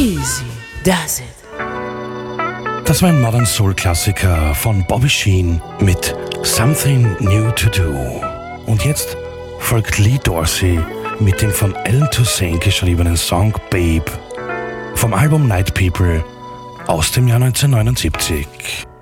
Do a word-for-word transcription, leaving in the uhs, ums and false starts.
Easy does it. Das war ein Modern Soul Klassiker von Bobby Sheen mit Something New to Do. Und jetzt folgt Lee Dorsey mit dem von Alan Toussaint geschriebenen Song Babe vom Album Night People aus dem Jahr neunzehnhundertneunundsiebzig.